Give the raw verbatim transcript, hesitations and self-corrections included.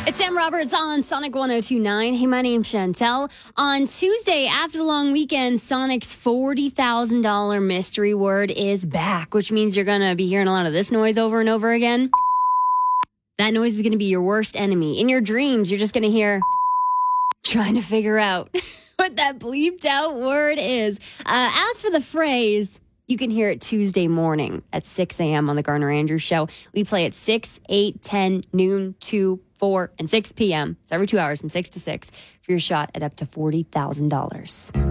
It's Sam Roberts on Sonic one oh two point nine. Hey, my name's Chantel. On Tuesday, after the long weekend, Sonic's forty thousand dollars mystery word is back, which means you're going to be hearing a lot of this noise over and over again. That noise is going to be your worst enemy. In your dreams, you're just going to hear trying to figure out what that bleeped out word is. Uh, as for the phrase, you can hear it Tuesday morning at six a.m. on the Garner Andrews Show. We play at six, eight, ten, noon, two, four, and six p.m. So every two hours from six to six for your shot at up to forty thousand dollars.